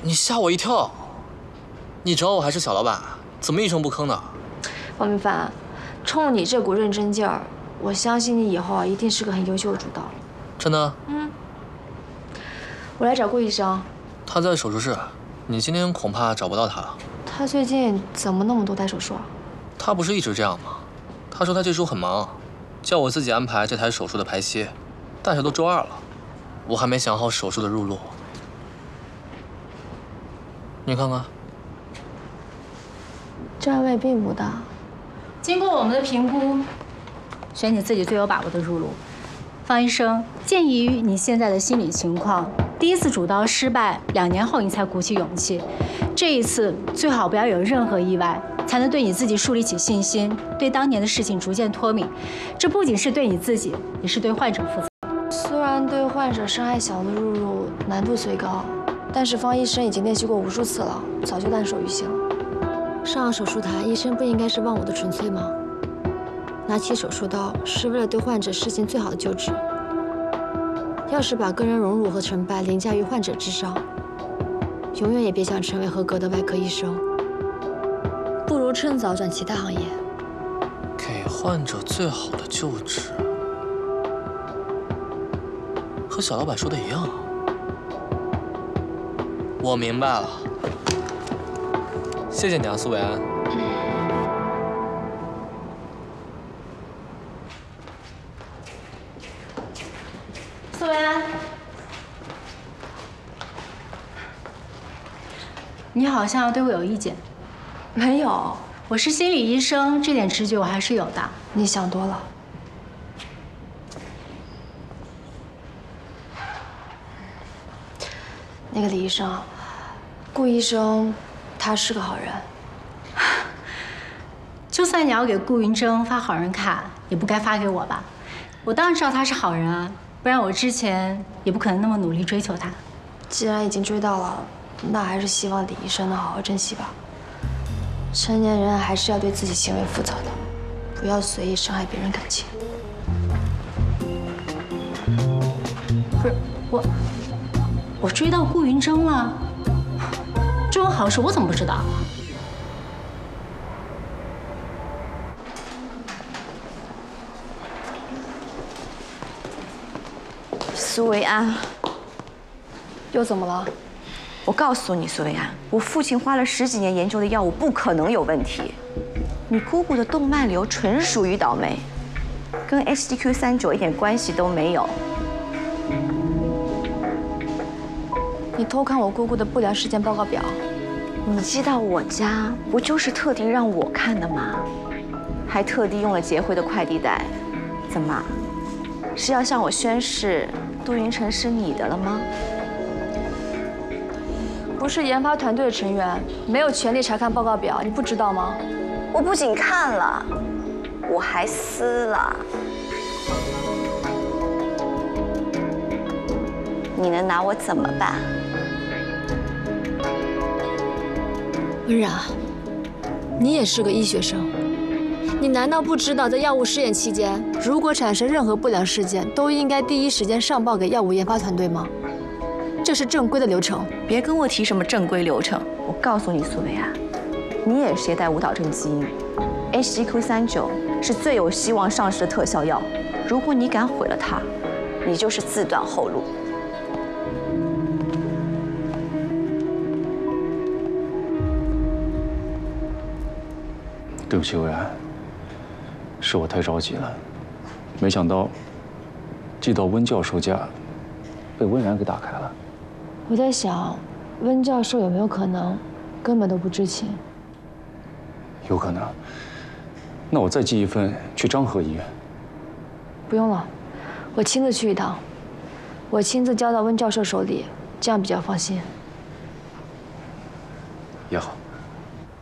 你吓我一跳！你找我还是小老板，怎么一声不吭的？ 王明凡，冲你这股认真劲儿，我相信你以后啊一定是个很优秀的主刀。 真的？ 我来找顾医生。 他在手术室，你今天恐怕找不到他了。 他最近怎么那么多台手术啊？ 他不是一直这样吗？他说他这周很忙，叫我自己安排这台手术的排期，但是都周2了，我还没想好手术的入路。你看看， 占位并不大。 经过我们的评估，选你自己最有把握的入路。方医生，鉴于你现在的心理情况，第一次主刀失败，2年后你才鼓起勇气，这一次最好不要有任何意外，才能对你自己树立起信心，对当年的事情逐渐脱敏。这不仅是对你自己，也是对患者负责。 虽然对患者伤害小的入路难度虽高，但是方医生已经练习过无数次了，早就烂熟于心了。上了手术台，医生不应该是忘我的纯粹吗？拿起手术刀是为了对患者实行最好的救治。要是把个人荣辱和成败凌驾于患者之上，永远也别想成为合格的外科医生。不如趁早转其他行业。 给患者最好的救治，和小老板说的一样。我明白了，谢谢你啊，苏伟安。 苏维安，你好像对我有意见。 没有， 我是心理医生，这点直觉我还是有的。 你想多了。那个李医生，顾医生，他是个好人。 就算你要给顾云峥发好人卡，也不该发给我吧？我当然知道他是好人啊，不然我之前也不可能那么努力追求他。 既然已经追到了，那还是希望李医生能好好珍惜吧。成年人还是要对自己行为负责的，不要随意伤害别人感情。 不是我追到顾云峥了，这种好事我怎么不知道？ 苏维安， 又怎么了？ 我告诉你，苏维安，我父亲花了10几年研究的药物不可能有问题。你姑姑的动脉瘤纯属于倒霉，跟 HDQ39一点关系都没有。 你偷看我姑姑的不良事件报告表， 你寄到我家，不就是特地让我看的吗？还特地用了捷辉的快递袋，怎么，是要向我宣誓杜云成是你的了吗？ 不是研发团队的成员，没有权利查看报告表，你不知道吗？ 我不仅看了，我还撕了。你能拿我怎么办？ 温然，你也是个医学生，你难道不知道，在药物试验期间，如果产生任何不良事件，都应该第一时间上报给药物研发团队吗？这是正规的流程。 别跟我提什么正规流程。我告诉你，苏维安，你也携带舞蹈症基因 ，HDQ39是最有希望上市的特效药。如果你敢毁了它，你就是自断后路。 对不起，维安，是我太着急了，没想到寄到温教授家，被温然给打开了。 我在想，温教授有没有可能根本都不知情？ 有可能。那我再寄一份去漳河医院。 不用了，我亲自去一趟，我亲自交到温教授手里，这样比较放心。 也好。